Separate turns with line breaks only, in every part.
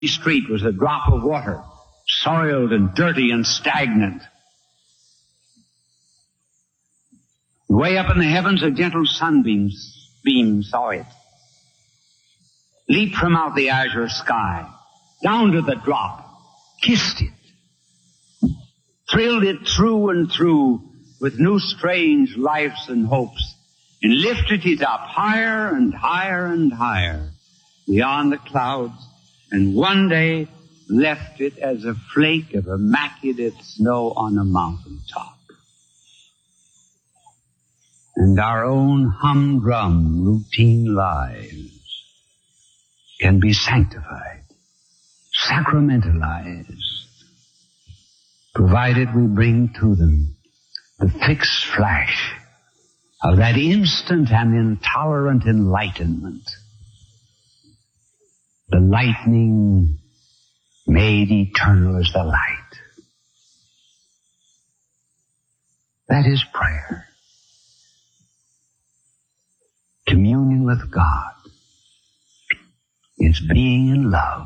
street was a drop of water, soiled and dirty and stagnant. Way up in the heavens, a gentle sunbeam saw it. Leaped from out the azure sky, down to the drop, kissed it, thrilled it through and through with new strange lives and hopes, and lifted it up higher and higher and higher beyond the clouds, and one day left it as a flake of immaculate snow on a mountain top. And our own humdrum routine lives can be sanctified, sacramentalized, provided we bring to them the fixed flash of that instant and intolerant enlightenment, the lightning made eternal as the light. That is prayer. Communion with God is being in love.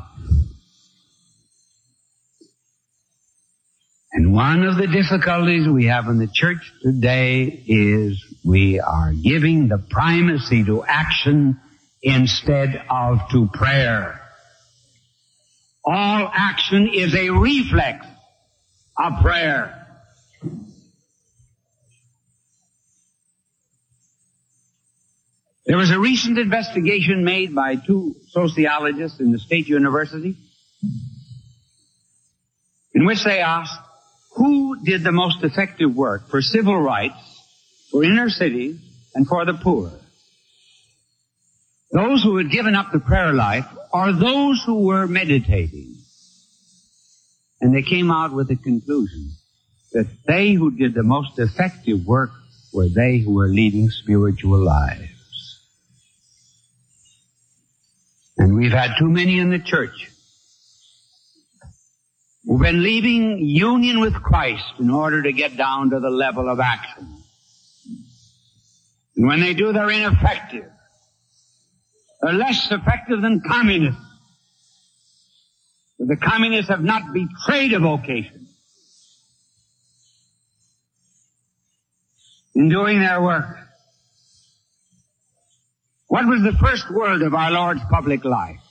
And one of the difficulties we have in the church today is we are giving the primacy to action instead of to prayer. All action is a reflex of prayer. There was a recent investigation made by 2 sociologists in the State University in which they asked who did the most effective work for civil rights, for inner cities, and for the poor. Those who had given up the prayer life or those who were meditating. And they came out with the conclusion that they who did the most effective work were they who were leading spiritual lives. And we've had too many in the church who've been leaving union with Christ in order to get down to the level of action. And when they do, they're ineffective. They're less effective than communists. But the communists have not betrayed a vocation in doing their work. What was the first word of our Lord's public life?